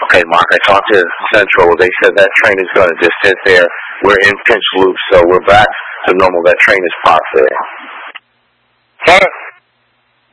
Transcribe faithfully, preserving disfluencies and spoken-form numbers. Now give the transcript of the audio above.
Okay, Mark, I talked to Central. They said that train is going to just sit there. We're in pinch loop, so we're back to normal. That train is parked there. All right.